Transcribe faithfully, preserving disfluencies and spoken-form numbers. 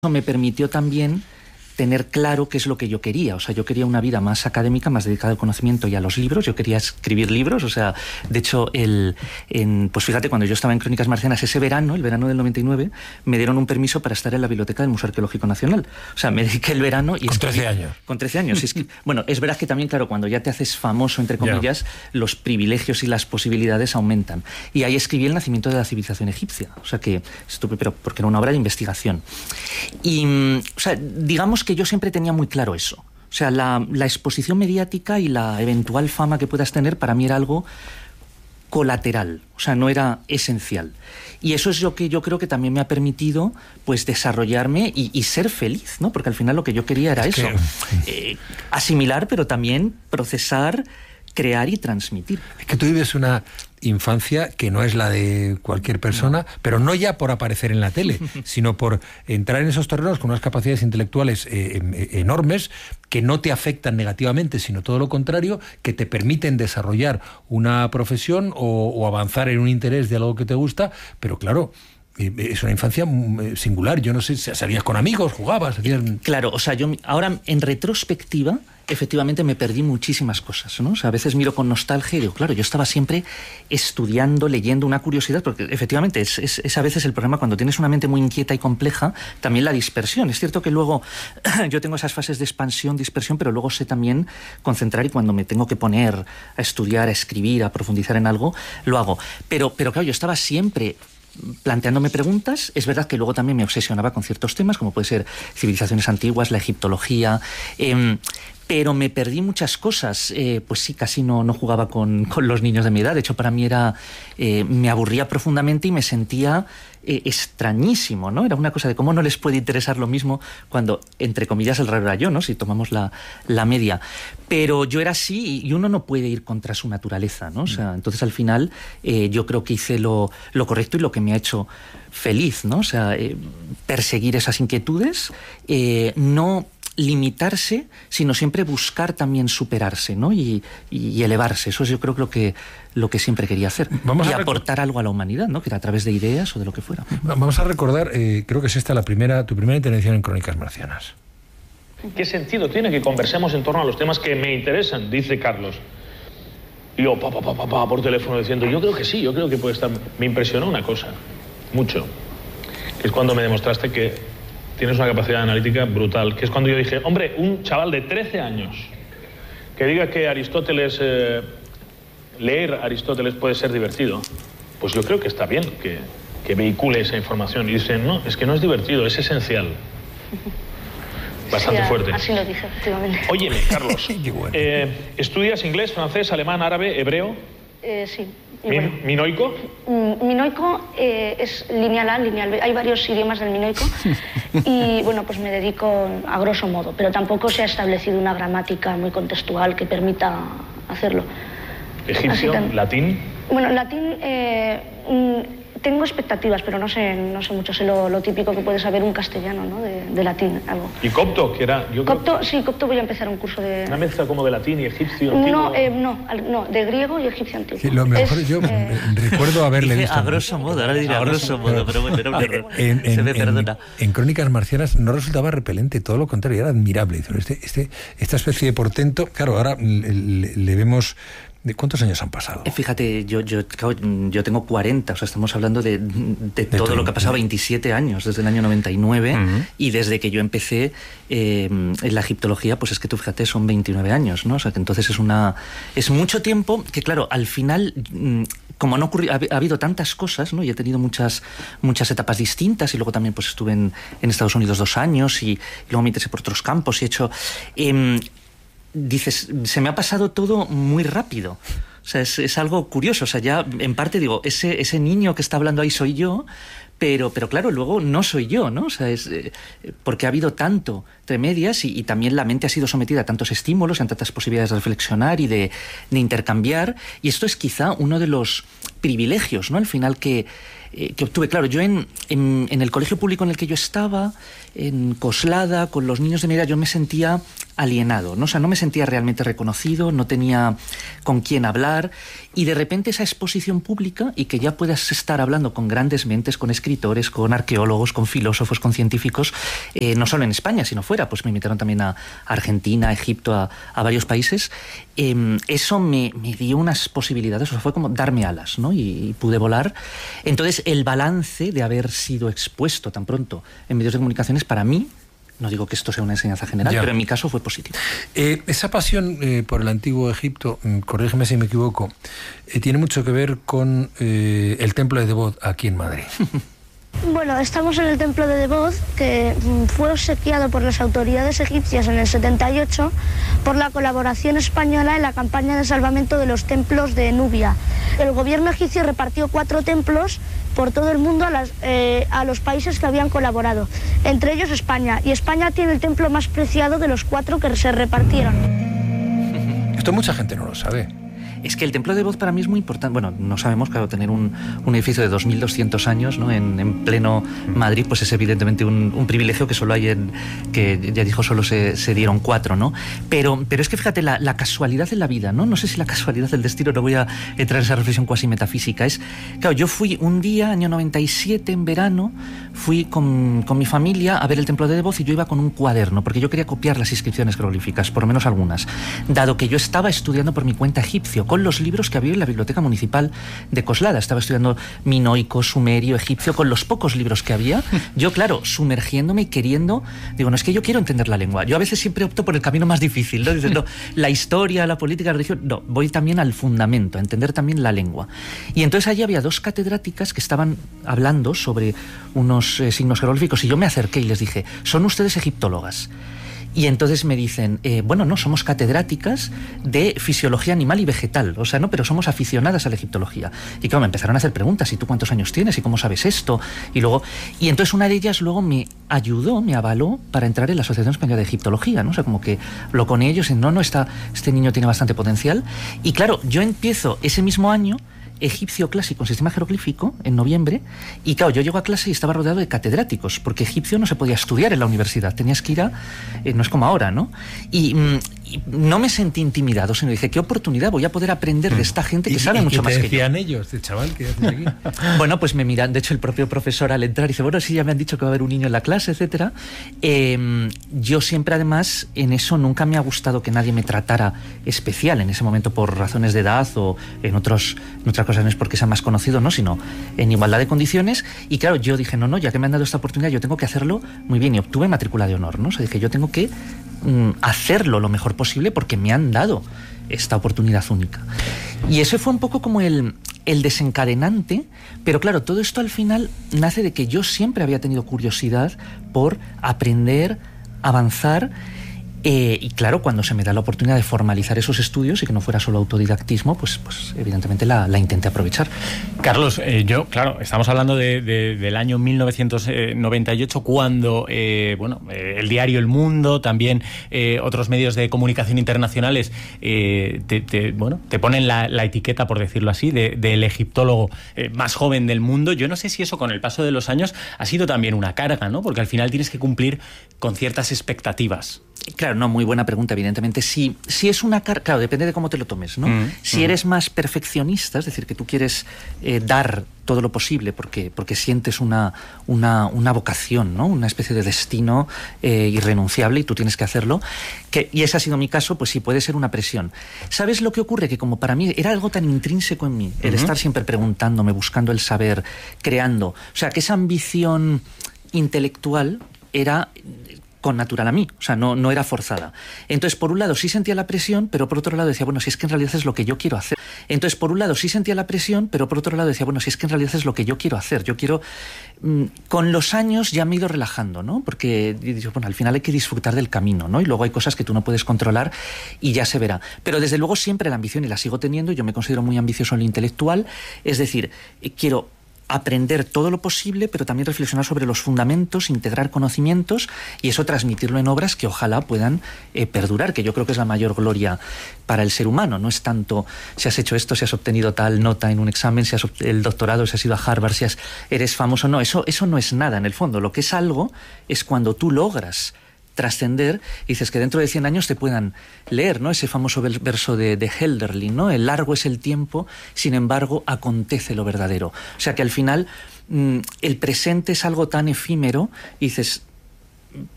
me permitió también tener claro qué es lo que yo quería. O sea, yo quería una vida más académica, más dedicada al conocimiento y a los libros. Yo quería escribir libros. O sea, de hecho, el, en, pues fíjate, cuando yo estaba en Crónicas Marcianas, ese verano, el verano del noventa y nueve, me dieron un permiso para estar en la biblioteca del Museo Arqueológico Nacional. O sea, me dediqué el verano y... Con escribí, trece años. Con trece años. Es que, bueno, es verdad que también, claro, cuando ya te haces famoso, entre comillas, yeah. los privilegios y las posibilidades aumentan. Y ahí escribí El nacimiento de la civilización egipcia. O sea, que estuve, pero porque era una obra de investigación. Y, o sea, digamos que yo siempre tenía muy claro eso. O sea, la, la exposición mediática y la eventual fama que puedas tener para mí era algo colateral, o sea, no era esencial. Y eso es lo que yo creo que también me ha permitido, pues, desarrollarme y, y ser feliz, ¿no? Porque al final lo que yo quería era es eso, que... eh, asimilar, pero también procesar, crear y transmitir. Es que tú vives una infancia que no es la de cualquier persona, no. pero no ya por aparecer en la tele, sino por entrar en esos terrenos con unas capacidades intelectuales eh, eh, enormes, que no te afectan negativamente, sino todo lo contrario, que te permiten desarrollar una profesión o, o avanzar en un interés de algo que te gusta, pero claro... es una infancia singular. Yo no sé, salías con amigos, jugabas, hacías... Claro, o sea, yo ahora en retrospectiva efectivamente me perdí muchísimas cosas, ¿no? O sea, a veces miro con nostalgia y digo, claro, yo estaba siempre estudiando, leyendo, una curiosidad, porque efectivamente es, es, es a veces el problema cuando tienes una mente muy inquieta y compleja, también la dispersión. Es cierto que luego yo tengo esas fases de expansión, dispersión, pero luego sé también concentrar y cuando me tengo que poner a estudiar, a escribir, a profundizar en algo, lo hago. Pero, pero claro, yo estaba siempre planteándome preguntas. Es verdad que luego también me obsesionaba con ciertos temas, como puede ser civilizaciones antiguas, la egiptología, eh, pero me perdí muchas cosas. Eh, pues sí, casi no, no jugaba con, con los niños de mi edad. De hecho, para mí era eh, me aburría profundamente y me sentía eh, extrañísimo, ¿no? Era una cosa de cómo no les puede interesar lo mismo cuando, entre comillas, el raro era yo, ¿no? Si tomamos la, la media. Pero yo era así y uno no puede ir contra su naturaleza, ¿no? O sea, entonces al final eh, yo creo que hice lo, lo correcto y lo que me ha hecho feliz, ¿no? O sea, eh, perseguir esas inquietudes, eh, no limitarse, sino siempre buscar también superarse, ¿no? Y, y elevarse. Eso es, yo creo, que lo que lo que siempre quería hacer. Vamos y a aportar rec- algo a la humanidad, ¿no? Que era a través de ideas o de lo que fuera. Vamos a recordar, eh, creo que es esta la primera, tu primera intervención en Crónicas Marcianas. ¿Qué sentido tiene que conversemos en torno a los temas que me interesan? Dice Carlos. Y yo, pa, pa, pa, pa, pa, por teléfono diciendo, yo creo que sí, yo creo que puede estar... Me impresionó una cosa, mucho, que es cuando me demostraste que tienes una capacidad analítica brutal, que es cuando yo dije, hombre, un chaval de trece años que diga que Aristóteles, eh, leer Aristóteles puede ser divertido, pues yo creo que está bien que, que vehicule esa información. Y dicen, no, es que no es divertido, es esencial. Bastante sí, fuerte. Así lo dije, efectivamente. Óyeme, Carlos, bueno. eh, ¿estudias inglés, francés, alemán, árabe, hebreo? Eh, sí. Mi, bueno. ¿Minoico? Mm, minoico eh, es lineal A, lineal B. Hay varios idiomas del minoico. Y bueno, pues me dedico a grosso modo, pero tampoco se ha establecido una gramática muy contextual que permita hacerlo. ¿Egipcio? Que, ¿latín? Bueno, latín... Eh, mm, tengo expectativas, pero no sé, no sé mucho. Sé lo, lo típico que puede saber un castellano, ¿no? De, de latín, algo. ¿Y copto? Que era, yo copto, creo... sí, copto voy a empezar un curso de... ¿Una mezcla como de latín y egipcio antiguo? No, eh, no, no, de griego y egipcio antiguo. Sí, lo mejor es, yo eh... recuerdo haberle visto... A grosso modo, ahora le diré a grosso modo, pero bueno, era un error. En, en, Se me perdona. En, en Crónicas Marcianas no resultaba repelente, todo lo contrario, era admirable. Este, este, esta especie de portento, claro, ahora le, le, le vemos... ¿De cuántos años han pasado? Fíjate, yo, yo, yo tengo cuarenta, o sea, estamos hablando de, de, de todo tu, lo que ha pasado, veintisiete años, desde el año noventa y nueve, uh-huh. y desde que yo empecé eh, en la egiptología, pues es que tú fíjate, son veintinueve años, ¿no? O sea, que entonces es una es mucho tiempo que, claro, al final, como no ocurrió, ha, ha habido tantas cosas, ¿no? Y he tenido muchas muchas etapas distintas, y luego también pues estuve en, en Estados Unidos dos años, y, y luego me interesé por otros campos, y he hecho... Eh, dices, se me ha pasado todo muy rápido. O sea, es, es algo curioso. O sea, ya en parte digo, ese, ese niño que está hablando ahí soy yo, pero, pero claro, luego no soy yo, ¿no? O sea, es eh, porque ha habido tanto entre medias y, y también la mente ha sido sometida a tantos estímulos, a tantas posibilidades de reflexionar y de, de intercambiar. Y esto es quizá uno de los privilegios, ¿no? Al final que, eh, que obtuve. Claro, yo en, en, en el colegio público en el que yo estaba, en Coslada, con los niños de mi edad, yo me sentía alienado, ¿no? O sea, no me sentía realmente reconocido, no tenía con quién hablar, y de repente esa exposición pública y que ya puedas estar hablando con grandes mentes, con escritores, con arqueólogos, con filósofos, con científicos, eh, no solo en España, sino fuera, pues me invitaron también a Argentina, a Egipto, a, a varios países, eh, eso me, me dio unas posibilidades, o sea, fue como darme alas, ¿no? Y, y pude volar. Entonces, el balance de haber sido expuesto tan pronto en medios de comunicaciones, para mí, no digo que esto sea una enseñanza general, ya. pero en mi caso fue positivo. Eh, esa pasión eh, por el antiguo Egipto, corrígeme si me equivoco, eh, tiene mucho que ver con eh, el templo de Debod aquí en Madrid. Bueno, estamos en el templo de Debod, que fue obsequiado por las autoridades egipcias en el setenta y ocho por la colaboración española en la campaña de salvamento de los templos de Nubia. El gobierno egipcio repartió cuatro templos por todo el mundo a, las, eh, a los países que habían colaborado, entre ellos España. Y España tiene el templo más preciado de los cuatro que se repartieron. Esto mucha gente no lo sabe. Es que el templo de Debod para mí es muy importante. Bueno, no sabemos, claro, tener un, un edificio de dos mil doscientos años, ¿no? en, en pleno Madrid, pues es evidentemente un, un privilegio que solo hay en... que ya dijo, solo se, se dieron cuatro, ¿no? Pero, pero es que fíjate, la, la casualidad de la vida, ¿no? No sé si la casualidad del destino, no voy a entrar en esa reflexión cuasi metafísica. Es, claro, yo fui un día, año noventa y siete, en verano, fui con, con mi familia a ver el templo de Debod y yo iba con un cuaderno, porque yo quería copiar las inscripciones jeroglíficas, por lo menos algunas, dado que yo estaba estudiando por mi cuenta egipcio, con los libros que había en la biblioteca municipal de Coslada. Estaba estudiando minoico, sumerio, egipcio, con los pocos libros que había. Yo, claro, sumergiéndome y queriendo... Digo, no, es que yo quiero entender la lengua. Yo a veces siempre opto por el camino más difícil, ¿no? Diciendo, la historia, la política, la religión... No, voy también al fundamento, a entender también la lengua. Y entonces allí había dos catedráticas que estaban hablando sobre unos eh, signos jeroglíficos y yo me acerqué y les dije, ¿son ustedes egiptólogas? Y entonces me dicen, eh, bueno, no, somos catedráticas de fisiología animal y vegetal, o sea, no, pero somos aficionadas a la egiptología. Y claro, me empezaron a hacer preguntas, ¿y tú cuántos años tienes? ¿Y cómo sabes esto? Y luego, y entonces una de ellas luego me ayudó, me avaló para entrar en la Asociación Española de Egiptología, ¿no? O sea, como que lo con ellos, y no, no, está, este niño tiene bastante potencial. Y claro, yo empiezo ese mismo año egipcio clásico con sistema jeroglífico en noviembre, y claro, yo llego a clase y estaba rodeado de catedráticos, porque egipcio no se podía estudiar en la universidad, tenías que ir a, eh, no es como ahora, ¿no? Y, y no me sentí intimidado, sino dije, qué oportunidad, voy a poder aprender de esta gente que sabe ¿Y, y mucho más que yo. ¿Qué decían ellos, este chaval, qué haces aquí? Bueno, pues me miran, de hecho el propio profesor al entrar dice, bueno, sí, ya me han dicho que va a haber un niño en la clase, etcétera. Eh, yo siempre, además, en eso nunca me ha gustado que nadie me tratara especial en ese momento por razones de edad o en otros en otras cosas, no es porque sea más conocido, no, sino en igualdad de condiciones. Y claro, yo dije, no, no, ya que me han dado esta oportunidad, yo tengo que hacerlo muy bien, y obtuve matrícula de honor, ¿no? O sea, dije, yo tengo que mm, hacerlo lo mejor posible porque me han dado esta oportunidad única. Y eso fue un poco como el, el desencadenante, pero claro, todo esto al final nace de que yo siempre había tenido curiosidad por aprender, avanzar. Eh, y claro, cuando se me da la oportunidad de formalizar esos estudios y que no fuera solo autodidactismo, pues, pues evidentemente la, la intenté aprovechar. Carlos, eh, yo, claro, estamos hablando de, de, del año mil novecientos noventa y ocho, cuando eh, bueno, eh, el diario El Mundo, también eh, otros medios de comunicación internacionales eh, te, te, bueno, te ponen la, la etiqueta, por decirlo así, de, del egiptólogo eh, más joven del mundo. Yo no sé si eso con el paso de los años ha sido también una carga, ¿no? Porque al final tienes que cumplir con ciertas expectativas. Claro, no, muy buena pregunta, evidentemente. Si, si es una carga, claro, depende de cómo te lo tomes, ¿no? Mm, si mm. eres más perfeccionista, es decir, que tú quieres eh, dar todo lo posible porque, porque sientes una, una, una vocación, ¿no? Una especie de destino eh, irrenunciable y tú tienes que hacerlo, que, y ese ha sido mi caso, pues sí puede ser una presión. ¿Sabes lo que ocurre? Que como para mí era algo tan intrínseco en mí, el uh-huh. estar siempre preguntándome, buscando el saber, creando, o sea, que esa ambición intelectual era con natural a mí, o sea, no, no era forzada. Entonces, por un lado sí sentía la presión, pero por otro lado decía, bueno, si es que en realidad es lo que yo quiero hacer. Entonces, por un lado sí sentía la presión, pero por otro lado decía, bueno, si es que en realidad es lo que yo quiero hacer. Yo quiero... Mmm, con los años ya me he ido relajando, ¿no? Porque, bueno, al final hay que disfrutar del camino, ¿no? Y luego hay cosas que tú no puedes controlar y ya se verá. Pero desde luego siempre la ambición, y la sigo teniendo, yo me considero muy ambicioso en lo intelectual, es decir, quiero aprender todo lo posible, pero también reflexionar sobre los fundamentos, integrar conocimientos y eso transmitirlo en obras que ojalá puedan eh, perdurar, que yo creo que es la mayor gloria para el ser humano. No es tanto si has hecho esto, si has obtenido tal nota en un examen, si has obtenido el doctorado, si has ido a Harvard, si has, eres famoso. No, eso, eso no es nada en el fondo. Lo que es algo es cuando tú logras trascender y dices que dentro de cien años te puedan leer, ¿no? Ese famoso verso de, de Hölderlin, ¿no? El largo es el tiempo, sin embargo acontece lo verdadero. O sea que al final mmm, el presente es algo tan efímero y dices,